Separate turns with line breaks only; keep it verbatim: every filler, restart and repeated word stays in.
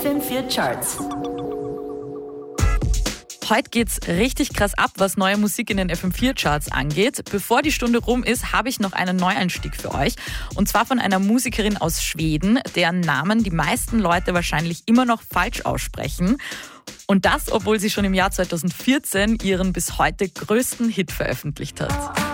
M vier Charts.
Heute geht's richtig krass ab, was neue Musik in den F M vier Charts angeht. Bevor die Stunde rum ist, habe ich noch einen Neueinstieg für euch. Und zwar von einer Musikerin aus Schweden, deren Namen die meisten Leute wahrscheinlich immer noch falsch aussprechen. Und das, obwohl sie schon im Jahr zweitausendvierzehn ihren bis heute größten Hit veröffentlicht hat.